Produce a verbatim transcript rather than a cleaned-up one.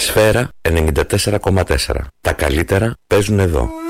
Σφαίρα ενενήντα τέσσερα κόμμα τέσσερα. Τα καλύτερα παίζουν εδώ.